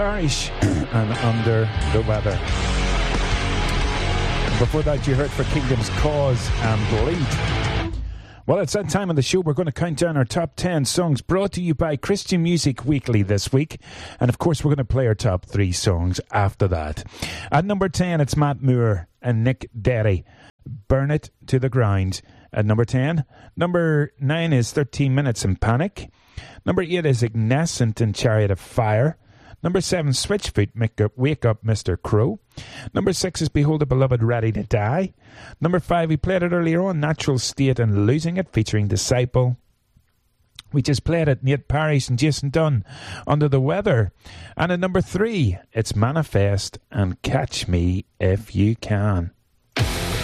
Irish and Under the Weather. Before that, you heard For Kingdom's Cause and Bleed. Well, it's that time of the show. We're going to count down our top 10 songs brought to you by Christian Music Weekly this week. And of course, we're going to play our top 3 songs after that. At number 10, it's Matt Moore and Nick Derry. Burn It to the Ground. At number 10. Number 9 is 13 Minutes in Panic. Number 8 is Ignescent and Chariot of Fire. Number 7, Switchfoot, Wake Up, Mr. Crow. Number 6 is Behold a Beloved, Ready to Die. Number 5, we played it earlier on, Natural State and Losing It, featuring Disciple. We just played it, Nate Parrish and Jason Dunn, Under the Weather. And at number 3, it's Manifest and Catch Me If You Can.